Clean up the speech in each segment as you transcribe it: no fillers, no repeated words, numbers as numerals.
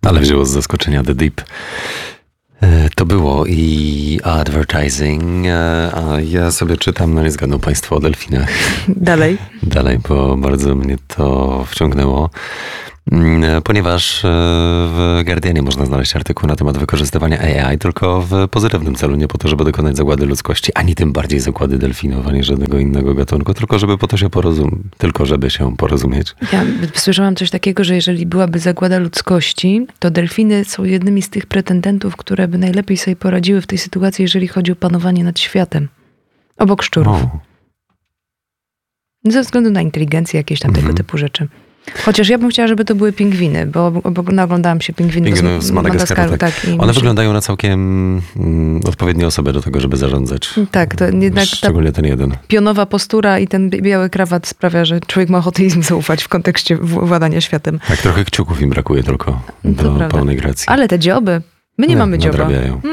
Ale wzięło z zaskoczenia The Deep. To było i advertising, a ja sobie czytam, no nie zgadną Państwo, o delfinach. Dalej, bo bardzo mnie to wciągnęło. Ponieważ w Guardianie można znaleźć artykuł na temat wykorzystywania AI tylko w pozytywnym celu, nie po to, żeby dokonać zagłady ludzkości, ani tym bardziej zagłady delfinów, ani żadnego innego gatunku, tylko żeby po to się porozumieć. Ja słyszałam coś takiego, że jeżeli byłaby zagłada ludzkości, to delfiny są jednymi z tych pretendentów, które by najlepiej sobie poradziły w tej sytuacji, jeżeli chodzi o panowanie nad światem. Obok szczurów. Ze względu na inteligencję, jakieś tam tego typu rzeczy. Chociaż ja bym chciała, żeby to były pingwiny, bo naglądałam się pingwinów z Madagaskaru. Tak. One wyglądają na całkiem odpowiednie osoby do tego, żeby zarządzać. Tak, to jednak szczególnie ten jeden. Pionowa postura i ten biały krawat sprawia, że człowiek ma ochotę im zaufać w kontekście władania światem. Tak, trochę kciuków im brakuje tylko do pełnej gracji. Ale te dzioby, my nie mamy dzioba.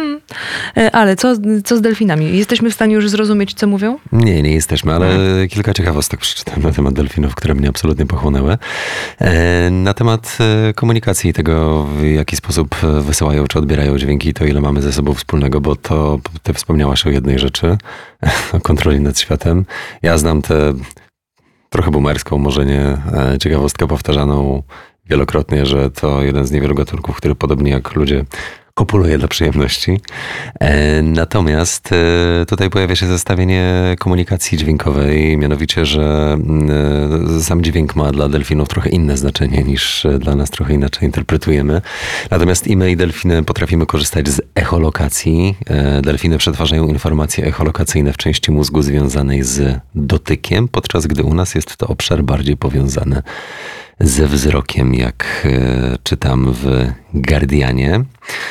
Ale co z delfinami? Jesteśmy w stanie już zrozumieć, co mówią? Nie jesteśmy, ale kilka ciekawostek przeczytałem na temat delfinów, które mnie absolutnie pochłonęły. Na temat komunikacji i tego, w jaki sposób wysyłają czy odbierają dźwięki, to ile mamy ze sobą wspólnego, bo to ty wspomniałaś o jednej rzeczy, o kontroli nad światem. Ja znam tę trochę boomerską, może nie, ciekawostkę powtarzaną wielokrotnie, że to jeden z niewielu gatunków, który podobnie jak ludzie kopuluje dla przyjemności. Natomiast tutaj pojawia się zestawienie komunikacji dźwiękowej, mianowicie, że sam dźwięk ma dla delfinów trochę inne znaczenie niż dla nas, trochę inaczej interpretujemy. Natomiast i my, i delfiny potrafimy korzystać z echolokacji. Delfiny przetwarzają informacje echolokacyjne w części mózgu związanej z dotykiem, podczas gdy u nas jest to obszar bardziej powiązany ze wzrokiem, jak czytam w Guardianie.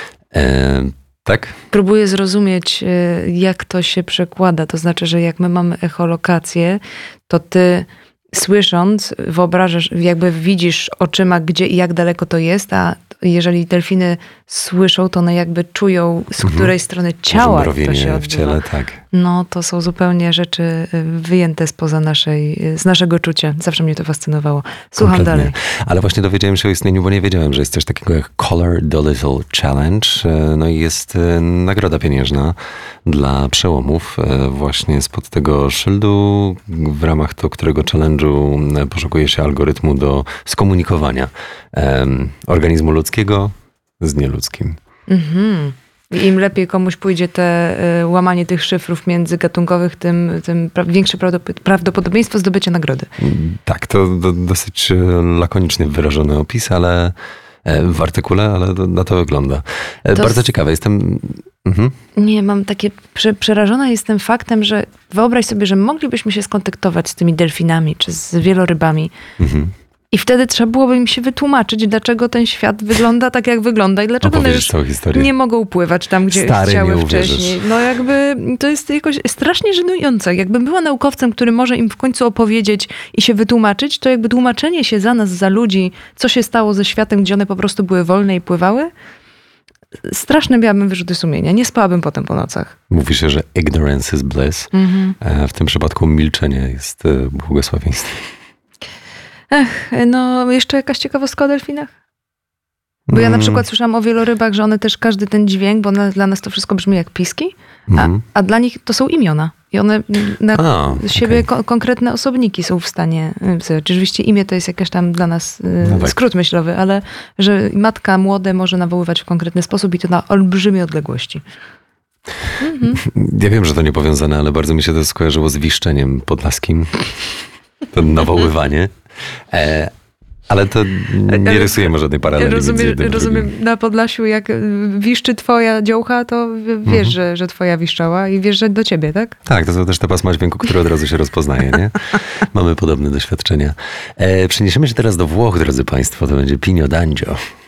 Tak? Próbuję zrozumieć, jak to się przekłada. To znaczy, że jak my mamy echolokację, to ty słysząc wyobrażasz, jakby widzisz oczyma, gdzie i jak daleko to jest, a jeżeli delfiny słyszą, to one jakby czują, z której strony ciała to się odbywa. W ciele, tak. No, to są zupełnie rzeczy wyjęte z naszego czucia. Zawsze mnie to fascynowało. Słucham Kompletnie. dalej. Ale właśnie dowiedziałem się o istnieniu, bo nie wiedziałem, że jest coś takiego jak Color Dolittle Challenge. No i jest nagroda pieniężna dla przełomów właśnie spod tego szyldu, w ramach którego challenge'u poszukuje się algorytmu do skomunikowania organizmu ludzkiego z nieludzkim. Im lepiej komuś pójdzie łamanie tych szyfrów międzygatunkowych, tym większe prawdopodobieństwo zdobycia nagrody. Tak, to dosyć lakonicznie wyrażony opis, ale w artykule, ale na to wygląda. Bardzo ciekawe. Jestem... Nie, mam takie... Przerażona jestem faktem, że wyobraź sobie, że moglibyśmy się skontaktować z tymi delfinami, czy z wielorybami. I wtedy trzeba byłoby im się wytłumaczyć, dlaczego ten świat wygląda tak, jak wygląda i dlaczego one już nie mogą pływać tam, gdzie chciały wcześniej. No jakby to jest jakoś strasznie żenujące. Jakbym była naukowcem, który może im w końcu opowiedzieć i się wytłumaczyć, to jakby tłumaczenie się za nas, za ludzi, co się stało ze światem, gdzie one po prostu były wolne i pływały, straszne miałabym wyrzuty sumienia. Nie spałabym potem po nocach. Mówi się, że ignorance is bliss. W tym przypadku milczenie jest błogosławieństwem. No jeszcze jakaś ciekawostka o delfinach? Bo ja na przykład słyszałam o wielorybach, że one też każdy ten dźwięk, bo dla nas to wszystko brzmi jak piski, a dla nich to są imiona. I one na siebie konkretne osobniki są w stanie... Oczywiście imię to jest jakaś tam dla nas skrót myślowy, ale że matka młode może nawoływać w konkretny sposób i to na olbrzymie odległości. Ja wiem, że to niepowiązane, ale bardzo mi się to skojarzyło z wiszczeniem podlaskim. To nawoływanie. Ale to nie rysujemy żadnej paraleli. Rozumiem, na Podlasiu jak wiszczy twoja dziołcha, to wiesz, że twoja wiszczała i wiesz, że do ciebie, tak? Tak, to są też te pasma dźwięku, które od razu się rozpoznaje, nie? Mamy podobne doświadczenia. Przeniesiemy się teraz do Włoch, drodzy Państwo. To będzie Pino d'Angio.